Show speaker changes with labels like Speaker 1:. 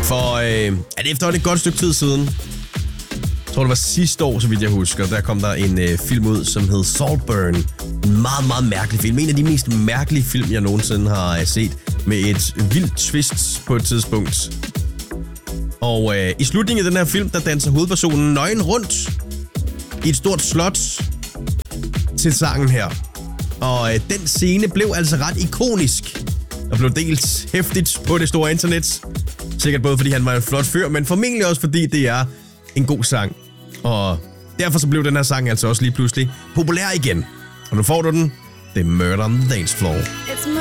Speaker 1: For er det efterhånden et godt stykke tid siden? Jeg tror, det var sidste år, så vidt jeg husker. Der kom der en film ud, som hed Saltburn. En meget, meget mærkelig film. En af de mest mærkelige film, jeg nogensinde har set. Med et vildt twist på et tidspunkt. Og i slutningen af den her film, der danser hovedpersonen nøgen rundt i et stort slot til sangen her. Og den scene blev altså ret ikonisk og blev delt hæftigt på det store internet. Sikkert både fordi han var en flot fyr, men formentlig også fordi det er en god sang. Og derfor så blev den her sang altså også lige pludselig populær igen. Og nu får du den. Det er Murder on the Dance Floor.